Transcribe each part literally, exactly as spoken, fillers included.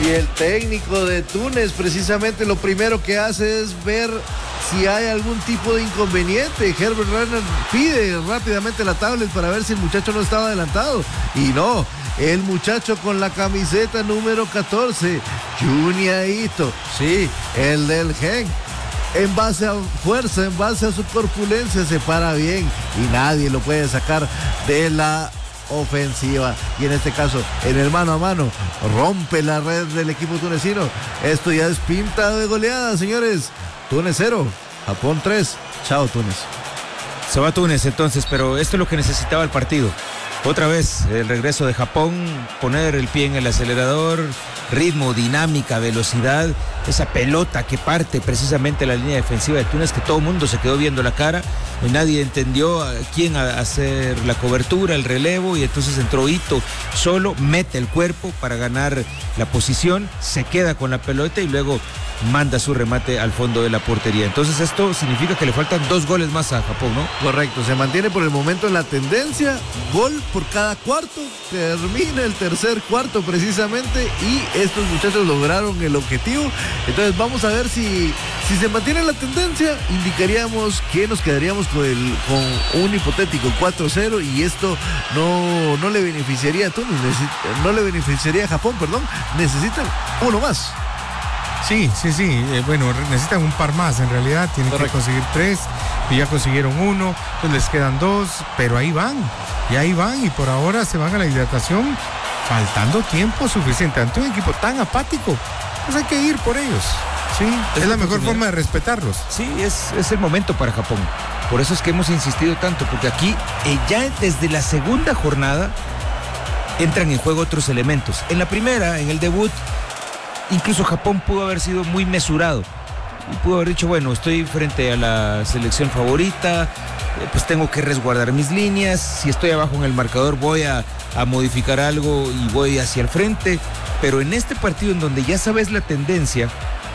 Y el técnico de Túnez precisamente lo primero que hace es ver si hay algún tipo de inconveniente. Herbert Renner pide rápidamente la tablet para ver si el muchacho no estaba adelantado. Y no, el muchacho con la camiseta número catorce, Junya Ito, sí, el del Genk. En base a fuerza, en base a su corpulencia, se para bien y nadie lo puede sacar de la ofensiva. Y en este caso, en el mano a mano, rompe la red del equipo tunecino. Esto ya es pinta de goleada, señores. Túnez cero, Japón tres. Chao, Túnez. Se va Túnez entonces, pero esto es lo que necesitaba el partido. Otra vez, el regreso de Japón, poner el pie en el acelerador, ritmo, dinámica, velocidad, esa pelota que parte precisamente la línea defensiva de Túnez, que todo el mundo se quedó viendo la cara, y nadie entendió a quién a hacer la cobertura, el relevo, y entonces entró Ito solo, mete el cuerpo para ganar la posición, se queda con la pelota y luego manda su remate al fondo de la portería. Entonces esto significa que le faltan dos goles más a Japón, ¿no? Correcto, se mantiene por el momento en la tendencia, gol por cada cuarto, termina el tercer cuarto precisamente y estos muchachos lograron el objetivo. Entonces vamos a ver si, si se mantiene la tendencia, indicaríamos que nos quedaríamos con, el, con un hipotético cuatro cero y esto no, no le beneficiaría a Túnez, no le beneficiaría a Japón, perdón, necesitan uno más. Sí, sí, sí, eh, bueno, necesitan un par más en realidad, tienen Correcto. que conseguir tres, y ya consiguieron uno, pues les quedan dos, pero ahí van, y ahí van, y por ahora se van a la hidratación, faltando tiempo suficiente ante un equipo tan apático, pues hay que ir por ellos, sí, es, es la mejor forma de respetarlos. Sí, es, es el momento para Japón, por eso es que hemos insistido tanto, porque aquí eh, ya desde la segunda jornada entran en juego otros elementos. En la primera, en el debut, incluso Japón pudo haber sido muy mesurado y pudo haber dicho, bueno, estoy frente a la selección favorita, pues tengo que resguardar mis líneas, si estoy abajo en el marcador voy a, a modificar algo y voy hacia el frente, pero en este partido en donde ya sabes la tendencia,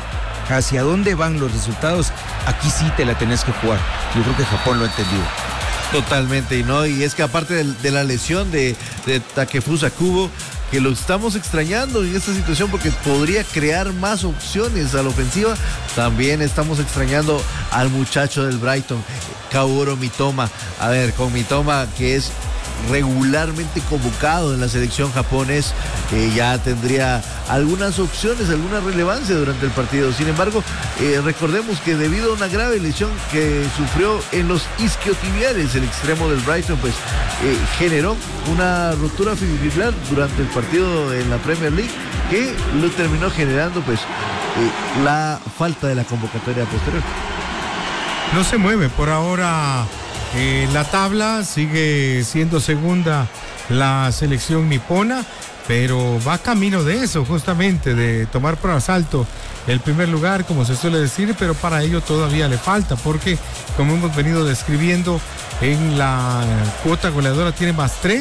hacia dónde van los resultados, aquí sí te la tenés que jugar. Yo creo que Japón lo ha entendido. Totalmente, y no, y es que aparte de, de la lesión de, de Takefusa Kubo, que lo estamos extrañando en esta situación porque podría crear más opciones a la ofensiva, también estamos extrañando al muchacho del Brighton, Kaoru Mitoma. A ver, con Mitoma, que es regularmente convocado en la selección japonés, eh, ya tendría algunas opciones, alguna relevancia durante el partido. Sin embargo, eh, recordemos que debido a una grave lesión que sufrió en los isquiotibiales, el extremo del Brighton, pues eh, generó una ruptura fibrilar durante el partido en la Premier League, que lo terminó generando pues eh, la falta de la convocatoria posterior. No se mueve por ahora. Eh, la tabla sigue siendo segunda la selección nipona, pero va camino de eso, justamente, de tomar por asalto el primer lugar, como se suele decir, pero para ello todavía le falta, porque como hemos venido describiendo, en la cuota goleadora tiene más tres,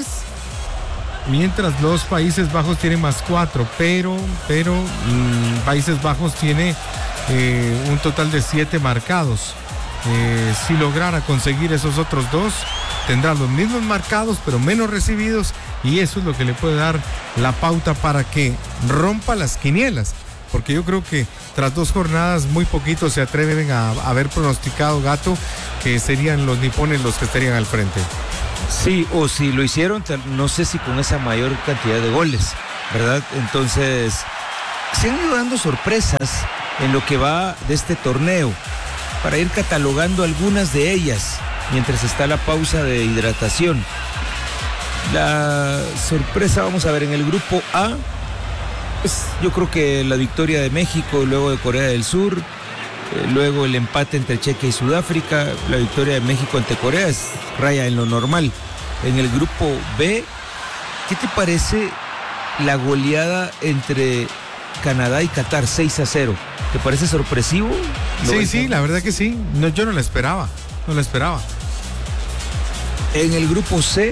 mientras los Países Bajos tienen más cuatro, pero, pero mmm, Países Bajos tiene eh, un total de siete marcados. Eh, si lograra conseguir esos otros dos, tendrá los mismos marcados pero menos recibidos, y eso es lo que le puede dar la pauta para que rompa las quinielas, porque yo creo que tras dos jornadas muy poquitos se atreven a, a haber pronosticado, Gato, que serían los nipones los que estarían al frente. Sí, o si lo hicieron, no sé si con esa mayor cantidad de goles, ¿verdad? Entonces se han ido dando sorpresas en lo que va de este torneo, para ir catalogando algunas de ellas mientras está la pausa de hidratación. La sorpresa, vamos a ver, en el grupo A, pues yo creo que la victoria de México, luego de Corea del Sur, eh, luego el empate entre Chequia y Sudáfrica, la victoria de México ante Corea es raya en lo normal. En el grupo B, ¿qué te parece la goleada entre Canadá y Qatar, seis a cero? ¿Te parece sorpresivo? Sí, sí, la verdad que sí. No, yo no la esperaba, no la esperaba. En el grupo C,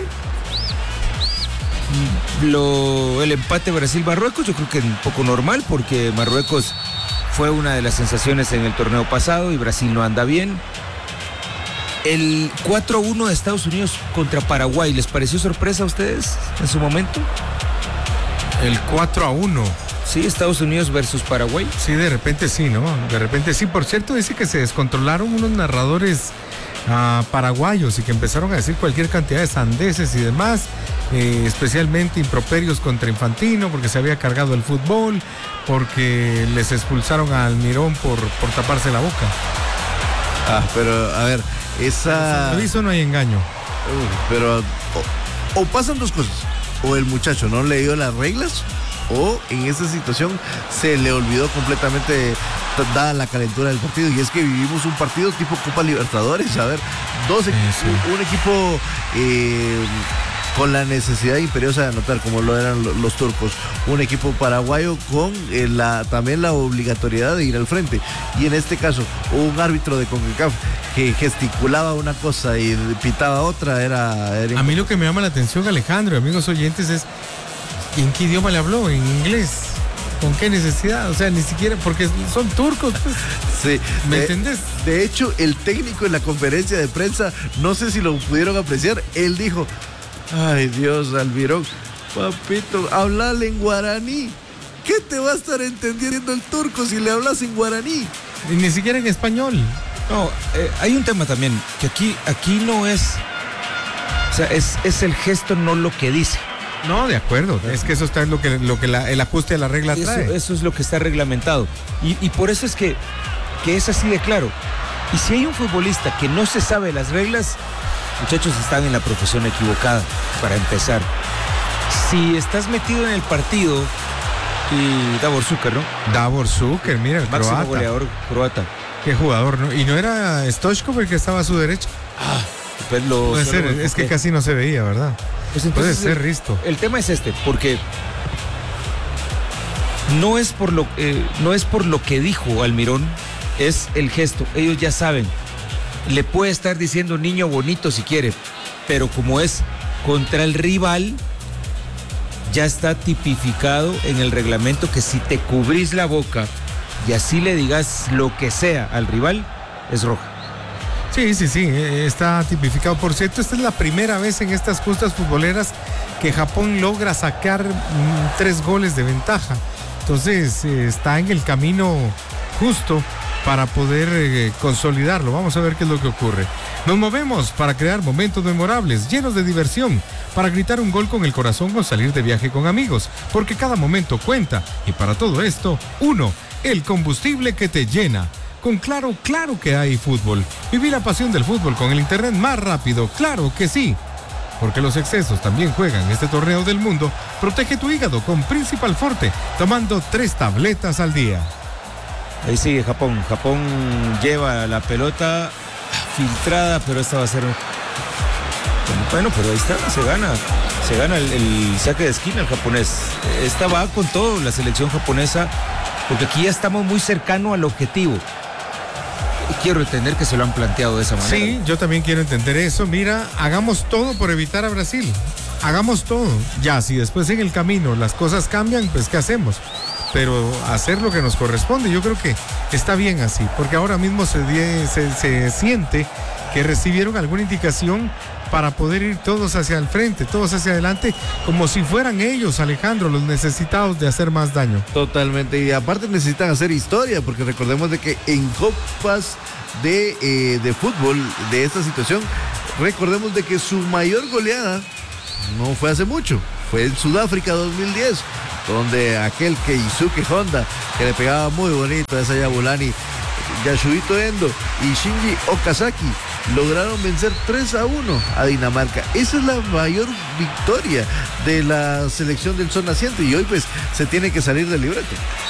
lo, el empate Brasil-Marruecos, yo creo que es un poco normal, porque Marruecos fue una de las sensaciones en el torneo pasado y Brasil no anda bien. El cuatro a uno de Estados Unidos contra Paraguay, ¿les pareció sorpresa a ustedes en su momento? El cuatro a uno. Sí, Estados Unidos versus Paraguay. Sí, de repente sí, ¿no? De repente sí. Por cierto, dice que se descontrolaron unos narradores uh, paraguayos y que empezaron a decir cualquier cantidad de sandeces y demás, eh, especialmente improperios contra Infantino, porque se había cargado el fútbol, porque les expulsaron a Almirón por, por taparse la boca. Ah, pero a ver, esa... En aviso no hay engaño. Uy, pero o, o pasan dos cosas, o el muchacho no leyó las reglas, o en esa situación se le olvidó completamente dada la calentura del partido, y es que vivimos un partido tipo Copa Libertadores, a ver, dos equipos, sí, sí. un equipo eh, con la necesidad imperiosa de anotar, como lo eran los, los turcos, un equipo paraguayo con eh, la, también la obligatoriedad de ir al frente, y en este caso un árbitro de CONCACAF que gesticulaba una cosa y pitaba otra, era, era... A mí lo que me llama la atención, Alejandro, amigos oyentes, es ¿en qué idioma le habló? ¿En inglés? ¿Con qué necesidad? O sea, ni siquiera, porque son turcos, pues. Sí. ¿Me de, entendés? De hecho, el técnico en la conferencia de prensa, no sé si lo pudieron apreciar, él dijo, ay Dios, Almirón, papito, hablale en guaraní. ¿Qué te va a estar entendiendo el turco si le hablas en guaraní? Y ni siquiera en español. No, eh, hay un tema también, que aquí, aquí no es, o sea, es, es el gesto, no lo que dice. No, de acuerdo, es que eso está en lo que, lo que la, el ajuste a la regla eso, trae. Eso es lo que está reglamentado. Y, y por eso es que, que es así de claro. Y si hay un futbolista que no se sabe las reglas, muchachos, están en la profesión equivocada, para empezar. Si estás metido en el partido, y Davor Šuker, ¿no? Davor Šuker, mira, el máximo croata. goleador croata. Qué jugador, ¿no? Y no era Stoichkov el que estaba a su derecha. Ah, pues lo, Puede ser, es que casi no se veía, ¿verdad? Pues entonces, puede ser, el, Risto. El tema es este, porque no es por lo eh, no es por lo que dijo Almirón, es el gesto. Ellos ya saben. Le puede estar diciendo niño bonito si quiere, pero como es contra el rival, ya está tipificado en el reglamento que si te cubrís la boca y así le digas lo que sea al rival, es roja. Sí, sí, sí, está tipificado. Por cierto, esta es la primera vez en estas justas futboleras que Japón logra sacar mm, tres goles de ventaja. Entonces, eh, está en el camino justo para poder eh, consolidarlo. Vamos a ver qué es lo que ocurre. Nos movemos para crear momentos memorables, llenos de diversión, para gritar un gol con el corazón o salir de viaje con amigos, porque cada momento cuenta. Y para todo esto, uno, el combustible que te llena. Con Claro, claro que hay fútbol. Viví la pasión del fútbol con el internet más rápido, claro que sí. Porque los excesos también juegan en este torneo del mundo. Protege tu hígado con Principal Forte, tomando tres tabletas al día. Ahí sigue Japón. Japón lleva la pelota filtrada, pero esta va a ser... Bueno, pero ahí está, se gana. Se gana el, el saque de esquina el japonés. Esta va con todo la selección japonesa, porque aquí ya estamos muy cercano al objetivo. Quiero entender que se lo han planteado de esa manera. Sí, yo también quiero entender eso. Mira, hagamos todo por evitar a Brasil. Hagamos todo. Ya, si después en el camino las cosas cambian, pues ¿qué hacemos? Pero hacer lo que nos corresponde, yo creo que está bien así, porque ahora mismo se, die, se, se siente que recibieron alguna indicación para poder ir todos hacia el frente, todos hacia adelante, como si fueran ellos, Alejandro, los necesitados de hacer más daño. Totalmente, y aparte necesitan hacer historia, porque recordemos de que en copas de, eh, de fútbol de esta situación, recordemos de que su mayor goleada no fue hace mucho, fue en Sudáfrica dos mil diez, donde aquel Keisuke Honda, que le pegaba muy bonito a esa Yabulani, Yashuhito Endo y Shinji Okazaki lograron vencer tres a uno a Dinamarca. Esa es la mayor victoria de la selección del sol naciente, y hoy pues se tiene que salir del libreto.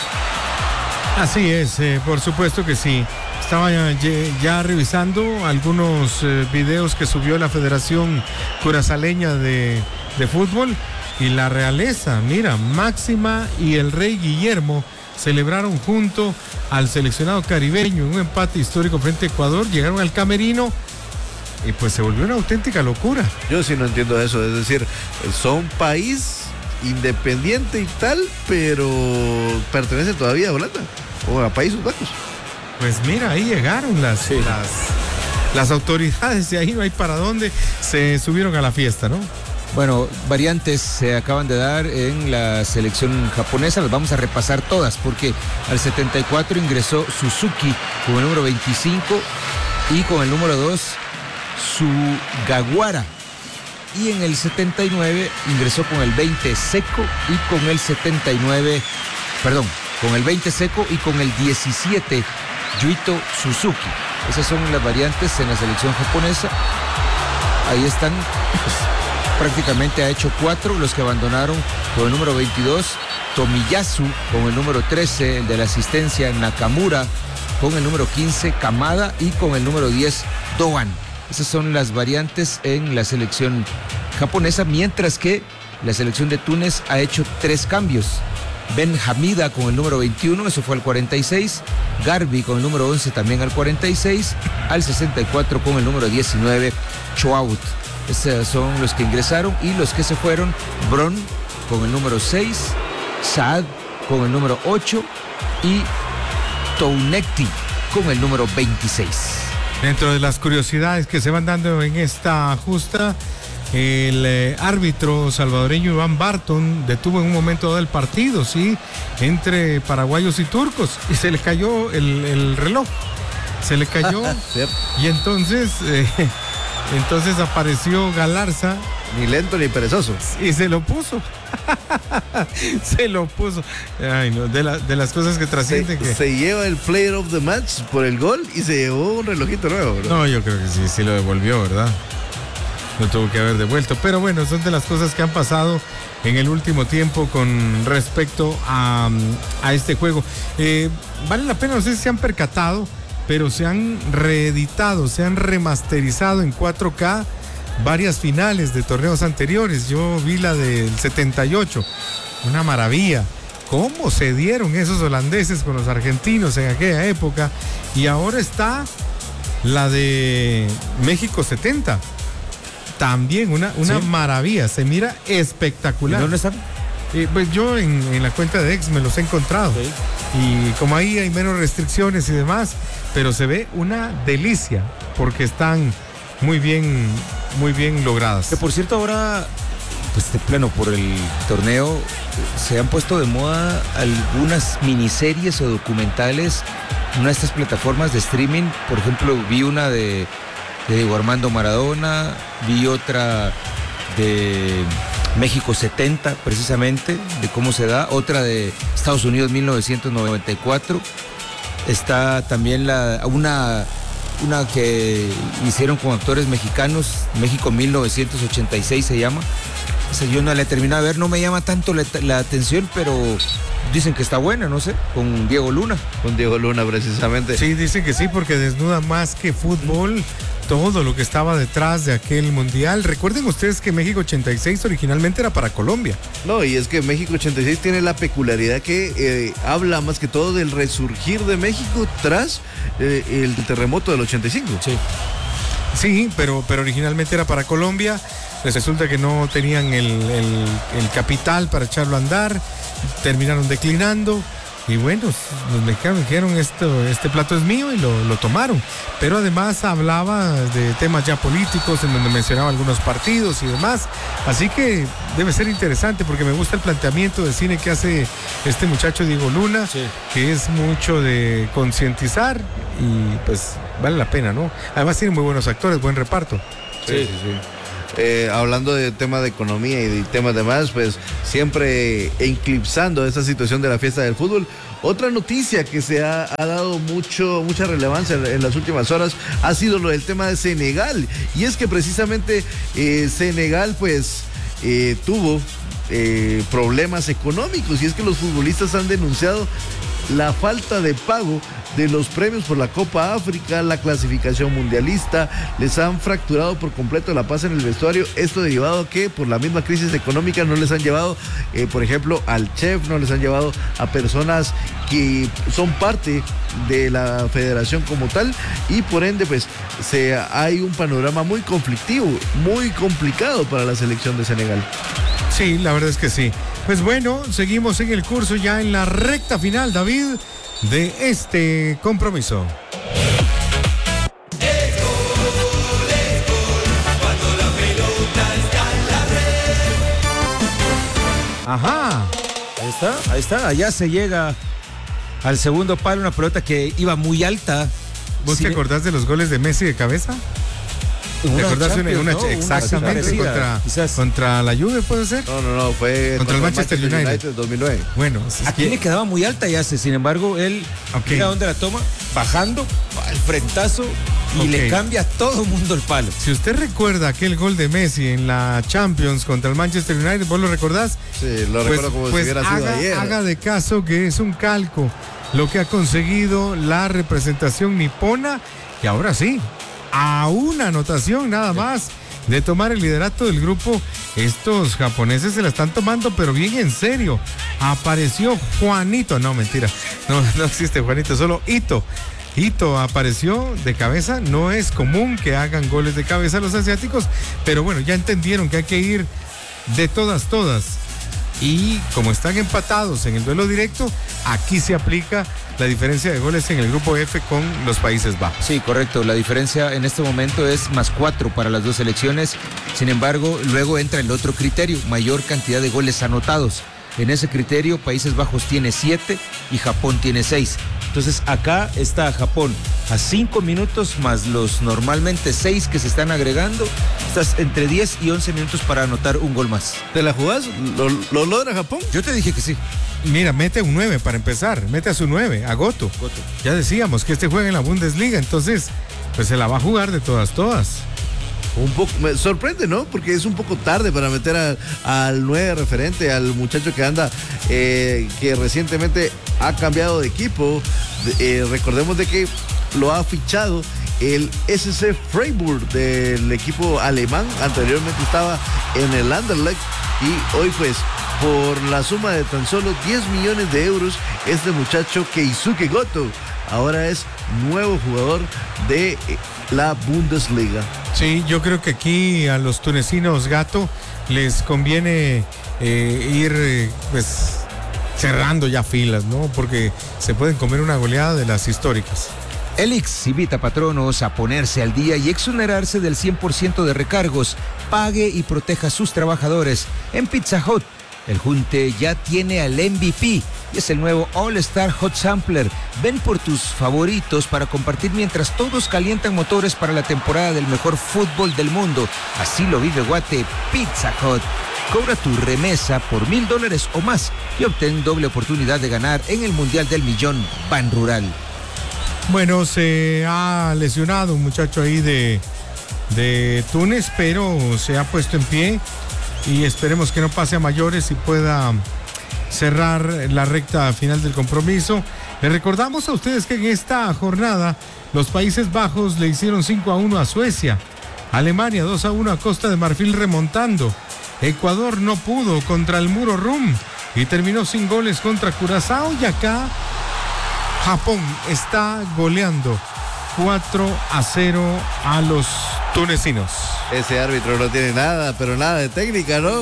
Así es, eh, por supuesto que sí. Estaba ya, ya revisando algunos eh, videos que subió la Federación Curazaleña de, de Fútbol, y la realeza, mira, Máxima y el Rey Guillermo celebraron junto al seleccionado caribeño en un empate histórico frente a Ecuador. Llegaron al camerino y pues se volvió una auténtica locura. Yo sí no entiendo eso, es decir, son país independiente y tal, pero pertenecen todavía a Holanda o a Países Bajos. Pues mira, ahí llegaron las, sí. las, las autoridades, y ahí no hay para dónde, se subieron a la fiesta, ¿no? Bueno, variantes se acaban de dar en la selección japonesa, las vamos a repasar todas porque al setenta y cuatro ingresó Suzuki con el número veinticinco y con el número dos Sugawara, y en el setenta y nueve ingresó con el veinte Seko y con el setenta y nueve, perdón, con el veinte Seko y con el diecisiete Yuito Suzuki. Esas son las variantes en la selección japonesa. Ahí están, pues, prácticamente ha hecho cuatro los que abandonaron. Con el número veintidós Tomiyasu, con el número trece el de la asistencia Nakamura, con el número quince Kamada y con el número diez Doan. Esas son las variantes en la selección japonesa, mientras que la selección de Túnez ha hecho tres cambios. Ben Hamida con el número veintiuno, eso fue al cuarenta y seis. Garbi con el número once también al cuarenta y seis. Al sesenta y cuatro con el número diecinueve Choaut. Esos son los que ingresaron, y los que se fueron: Bron con el número seis, Saad con el número ocho y Tounekti con el número veintiséis. Dentro de las curiosidades que se van dando en esta justa, el eh, árbitro salvadoreño Iván Barton detuvo en un momento dado el partido, ¿sí?, entre paraguayos y turcos, y se le cayó el, el reloj, se le cayó, y entonces, eh, entonces apareció Galarza. Ni lento ni perezoso. Y se lo puso. Se lo puso. Ay, no, de, la, de las cosas que trascienden. Se, que... se lleva el player of the match por el gol y se llevó un relojito nuevo, ¿verdad? No, yo creo que sí, sí lo devolvió, ¿verdad? Lo tuvo que haber devuelto. Pero bueno, son de las cosas que han pasado en el último tiempo con respecto a, a este juego. Eh, vale la pena, no sé si se han percatado, pero se han reeditado, se han remasterizado en cuatro K varias finales de torneos anteriores. Yo vi la del setenta y ocho, una maravilla. Cómo se dieron esos holandeses con los argentinos en aquella época. Y ahora está la de México setenta. También una, una ¿sí? maravilla, se mira espectacular. ¿Y dónde están? Eh, pues yo en, en la cuenta de X me los he encontrado. Sí. Y como ahí hay menos restricciones y demás, pero se ve una delicia porque están muy bien, muy bien logradas. Que por cierto, ahora, pues de plano por el torneo, se han puesto de moda algunas miniseries o documentales en una de estas plataformas de streaming. Por ejemplo, vi una de, de Diego Armando Maradona, vi otra de México setenta, precisamente, de cómo se da, otra de Estados Unidos mil novecientos noventa y cuatro. Está también la, una... una que hicieron con actores mexicanos, México mil novecientos ochenta y seis se llama. O sea, yo no la he terminado de ver, no me llama tanto la, la atención, pero dicen que está buena, no sé, con Diego Luna. Con Diego Luna, precisamente. Sí, dicen que sí, porque desnuda más que fútbol todo lo que estaba detrás de aquel mundial. Recuerden ustedes que México ochenta y seis originalmente era para Colombia. No, y es que México ochenta y seis tiene la peculiaridad que eh, habla más que todo del resurgir de México tras eh, el terremoto del ochenta y cinco. Sí. Sí, pero, pero originalmente era para Colombia. Resulta que no tenían el, el, el capital para echarlo a andar, terminaron declinando. Y bueno, los mexicanos dijeron, esto, este plato es mío, y lo, lo tomaron. Pero además hablaba de temas ya políticos, en donde mencionaba algunos partidos y demás. Así que debe ser interesante, porque me gusta el planteamiento de cine que hace este muchacho Diego Luna, sí, que es mucho de concientizar, y pues vale la pena, ¿no? Además tiene muy buenos actores, buen reparto. Sí, sí, sí. Eh, hablando de temas de economía y de temas demás, pues siempre eclipsando esta situación de la fiesta del fútbol. Otra noticia que se ha, ha dado mucho, mucha relevancia en, en las últimas horas ha sido lo del tema de Senegal. Y es que precisamente eh, Senegal pues eh, tuvo eh, problemas económicos, y es que los futbolistas han denunciado la falta de pago de los premios por la Copa África, la clasificación mundialista. Les han fracturado por completo la paz en el vestuario. Esto derivado a que por la misma crisis económica no les han llevado, eh, por ejemplo, al chef, no les han llevado a personas que son parte de la federación como tal, y por ende pues se, hay un panorama muy conflictivo, muy complicado para la selección de Senegal. Sí, la verdad es que sí. Pues bueno, seguimos en el curso ya en la recta final, David, de este compromiso. Es gol, es gol, cuando la pelota está en la red. Ajá. Ahí está, ahí está. Allá se llega al segundo palo, una pelota que iba muy alta. ¿Vos Sin- te acordás de los goles de Messi de cabeza? ¿Te Una acordás de una, Champions, una- ¿no? Una exactamente parecida, contra, quizás. contra la Juve, puede ser? No, no, no, fue Contra el Manchester United. dos mil nueve. Bueno, es Aquí que- le quedaba muy alta ya, sin embargo, él Ok. mira dónde la toma, bajando al frentazo y Ok. le cambia a todo el mundo el palo. si usted recuerda aquel gol de Messi en la Champions contra el Manchester United, ¿vos lo recordás? Sí, lo recuerdo como pues si hubiera sido haga, ayer. haga de caso que es un calco lo que ha conseguido la representación nipona, y ahora sí, a una anotación nada más de tomar el liderato del grupo. Estos japoneses se la están tomando, pero bien en serio. Apareció Juanito, no, mentira, no, no existe Juanito, solo Ito. Ito apareció de cabeza. No es común que hagan goles de cabeza los asiáticos, pero bueno, ya entendieron que hay que ir de todas, todas. Y como están empatados en el duelo directo, aquí se aplica la diferencia de goles en el grupo F con los Países Bajos. Sí, correcto. La diferencia en este momento es más cuatro para las dos selecciones. Sin embargo, luego entra el otro criterio, mayor cantidad de goles anotados. En ese criterio, Países Bajos tiene siete y Japón tiene seis. Entonces, acá está Japón a cinco minutos más los normalmente seis que se están agregando. Estás entre diez y once minutos para anotar un gol más. ¿Te la jugás? ¿Lo, lo logra Japón? Yo te dije que sí. Mira, mete un nueve para empezar, mete a su nueve, a Goto. Goto. Ya decíamos que este juega en la Bundesliga, entonces pues se la va a jugar de todas, todas. Un poco, me sorprende, ¿no? Porque es un poco tarde para meter a- al nueve referente, al muchacho que anda, eh, que recientemente ha cambiado de equipo. De- eh, recordemos de que lo ha fichado el S C Freiburg del equipo alemán. Anteriormente estaba en el Anderlecht y hoy pues por la suma de tan solo diez millones de euros, este muchacho Keisuke Goto ahora es nuevo jugador de eh, la Bundesliga. Sí, yo creo que aquí a los tunecinos Gato les conviene eh, ir eh, pues cerrando ya filas, ¿no? Porque se pueden comer una goleada de las históricas. Elix invita a patronos a ponerse al día y exonerarse del cien por ciento de recargos. Pague y proteja a sus trabajadores. En Pizza Hut, el Junte ya tiene al M V P y es el nuevo All Star Hot Sampler. Ven por tus favoritos para compartir mientras todos calientan motores para la temporada del mejor fútbol del mundo. Así lo vive Guate. Pizza Hut. Cobra tu remesa por mil dólares o más y obtén doble oportunidad de ganar en el Mundial del Millón Ban Rural. Bueno, se ha lesionado un muchacho ahí de, de Túnez, pero se ha puesto en pie y esperemos que no pase a mayores y pueda cerrar la recta final del compromiso. Les recordamos a ustedes que en esta jornada los Países Bajos le hicieron cinco a uno a Suecia, Alemania dos a uno a Costa de Marfil remontando, Ecuador no pudo contra el Muro Rum y terminó sin goles contra Curazao, y acá Japón está goleando cuatro a cero a los tunecinos. Ese árbitro no tiene nada, pero nada de técnica, ¿no?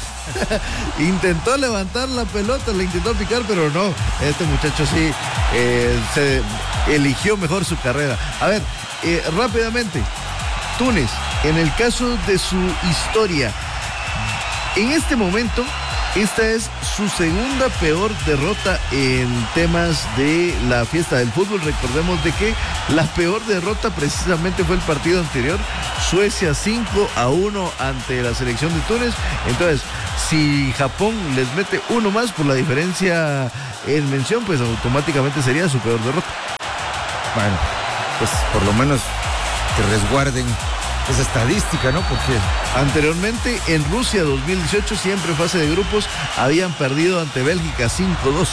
Intentó levantar la pelota, le intentó picar, pero no. Este muchacho sí eh, se eligió mejor su carrera. A ver, eh, rápidamente, Túnez, en el caso de su historia, en este momento, esta es su segunda peor derrota en temas de la fiesta del fútbol. Recordemos de que la peor derrota precisamente fue el partido anterior, Suecia cinco a uno ante la selección de Túnez. Entonces, si Japón les mete uno más por la diferencia en mención, pues automáticamente sería su peor derrota. Bueno, pues por lo menos que resguarden esa estadística, ¿no? Porque Anteriormente, en Rusia dos mil dieciocho, siempre en fase de grupos, habían perdido ante Bélgica cinco dos.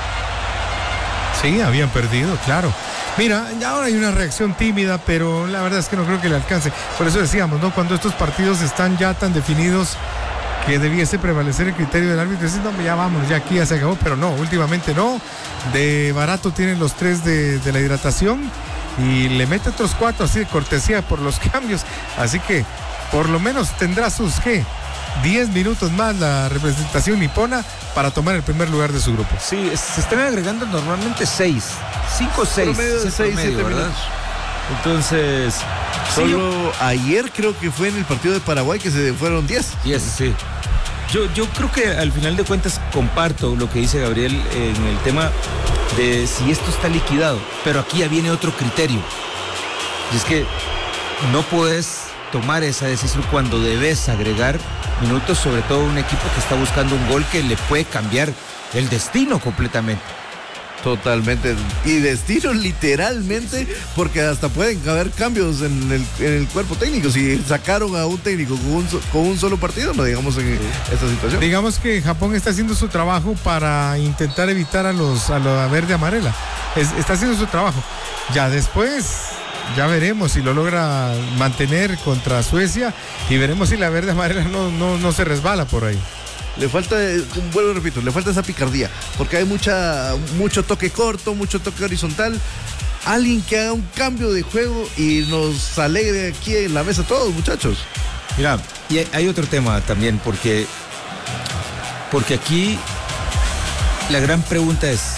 Sí, habían perdido, claro. Mira, ahora hay una reacción tímida, pero la verdad es que no creo que le alcance. Por eso decíamos, ¿no? Cuando estos partidos están ya tan definidos que debiese prevalecer el criterio del árbitro, decir, no, ya vamos, ya aquí ya se acabó, pero no, últimamente no. De barato tienen los tres de, de la hidratación y le mete otros cuatro así de cortesía por los cambios. Así que por lo menos tendrá sus, ¿qué? diez minutos más la representación nipona para tomar el primer lugar de su grupo. sí, se están agregando normalmente seis, cinco o seis. Promedio de es el seis, promedio, siete ¿verdad? minutos. Entonces, sí, Solo ayer creo que fue en el partido de Paraguay que se fueron diez. yes, sí. Yo, yo creo que al final de cuentas comparto lo que dice Gabriel en el tema de si esto está liquidado, pero aquí ya viene otro criterio. Y es que no puedes tomar esa decisión cuando debes agregar minutos, sobre todo un equipo que está buscando un gol que le puede cambiar el destino completamente. Totalmente. Y destino literalmente, porque hasta pueden haber cambios en el, en el cuerpo técnico. Si sacaron a un técnico con un, con un solo partido, no digamos en sí. esta situación. Digamos que Japón está haciendo su trabajo para intentar evitar a los a la verde amarela. Es, está haciendo su trabajo. Ya después, ya veremos si lo logra mantener contra Suecia y veremos si la verde amarela no, no, no se resbala por ahí. Le falta, vuelvo y repito, le falta esa picardía, porque hay mucha, mucho toque corto, mucho toque horizontal. Alguien que haga un cambio de juego y nos alegre aquí en la mesa todos, muchachos. Mira, y hay otro tema también, porque, porque aquí la gran pregunta es,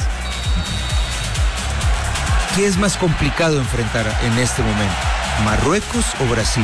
¿qué es más complicado enfrentar en este momento? ¿Marruecos o Brasil?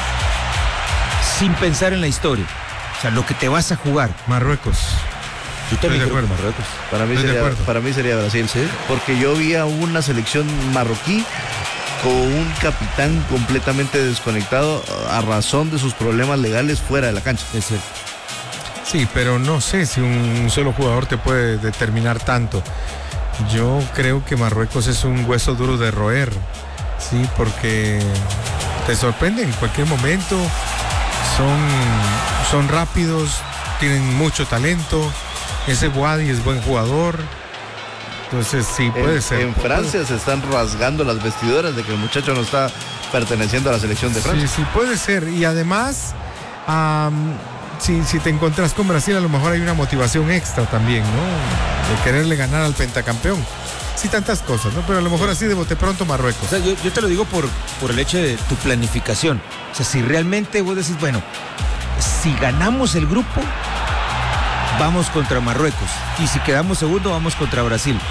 Sin pensar en la historia. O sea, lo que te vas a jugar. Marruecos. Yo también Estoy de creo que acuerdo. Marruecos. Para mí, Estoy de sería, acuerdo. para mí sería Brasil, ¿sí? Porque yo vi a una selección marroquí con un capitán completamente desconectado a razón de sus problemas legales fuera de la cancha. Es cierto. Sí, pero no sé si un solo jugador te puede determinar tanto. Yo creo que Marruecos es un hueso duro de roer, sí, porque te sorprende en cualquier momento. Son, son rápidos, tienen mucho talento. Ese Boadi es buen jugador. Entonces sí, puede en, ser. En Francia se están rasgando las vestiduras de que el muchacho no está perteneciendo a la selección de Francia. Sí, sí, puede ser. Y además, um, si, si te encontrás con Brasil, a lo mejor hay una motivación extra también, ¿no? De quererle ganar al pentacampeón. Sí, tantas cosas, ¿no? Pero a lo mejor así de bote pronto Marruecos. O sea, yo, yo te lo digo por, por el hecho de tu planificación. O sea, si realmente vos decís, bueno, si ganamos el grupo, vamos contra Marruecos. Y si quedamos segundo, vamos contra Brasil.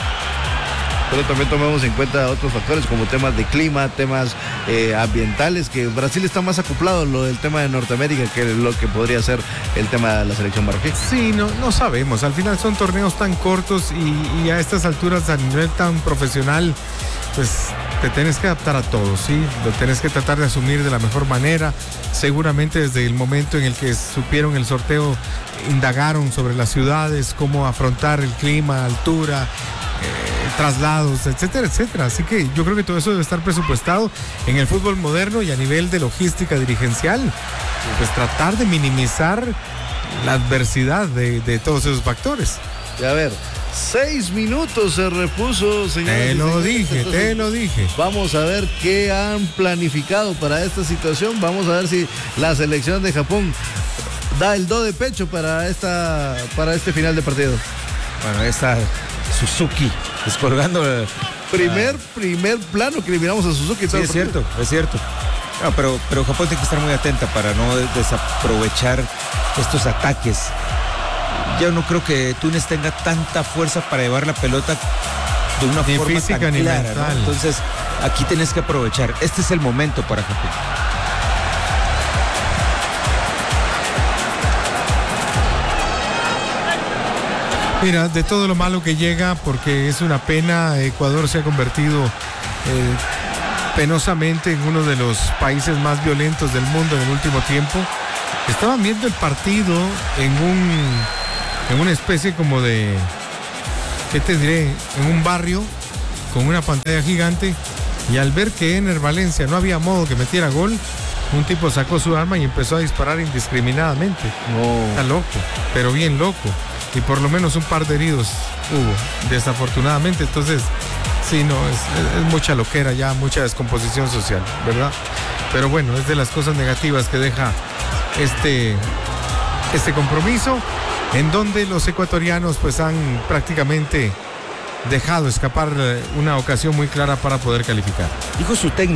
Pero también tomemos en cuenta otros factores como temas de clima, temas eh, ambientales, que Brasil está más acoplado a lo del tema de Norteamérica que lo que podría ser el tema de la selección marroquí. Sí, no, no sabemos. Al final son torneos tan cortos y, y a estas alturas a nivel tan profesional, pues te tienes que adaptar a todo, ¿sí? Lo tienes que tratar de asumir de la mejor manera. Seguramente desde el momento en el que supieron el sorteo, indagaron sobre las ciudades, cómo afrontar el clima, altura, eh, traslados, etcétera, etcétera. Así que yo creo que todo eso debe estar presupuestado en el fútbol moderno y a nivel de logística dirigencial. Pues tratar de minimizar la adversidad de, de todos esos factores. Y a ver, seis minutos se repuso, señores. Te y lo señores. dije, Entonces, te lo dije. vamos a ver qué han planificado para esta situación. Vamos a ver si la selección de Japón da el do de pecho para esta para este final de partido. Bueno, ahí está Suzuki descolgando. eh, Primer, primer plano que eliminamos a Suzuki. Sí, todo el es partido. cierto, es cierto. No, pero, pero Japón tiene que estar muy atenta para no desaprovechar estos ataques. Yo no creo que Túnez tenga tanta fuerza para llevar la pelota de una Ni forma física tan ni clara, ¿no? mental. Entonces, aquí tenés que aprovechar. Este es el momento para Japón. Mira, de todo lo malo que llega, porque es una pena, Ecuador se ha convertido eh, penosamente en uno de los países más violentos del mundo en el último tiempo. Estaban viendo el partido en un en una especie como de, ¿qué te diré? En un barrio con una pantalla gigante, y al ver que Ener Valencia no había modo que metiera gol, un tipo sacó su arma y empezó a disparar indiscriminadamente. Está loco, pero bien loco. Y por lo menos un par de heridos hubo, desafortunadamente. Entonces, sí, no, es, es mucha loquera ya, mucha descomposición social, ¿verdad? Pero bueno, es de las cosas negativas que deja este, este compromiso, en donde los ecuatorianos pues han prácticamente dejado escapar una ocasión muy clara para poder calificar. Dijo su técnico.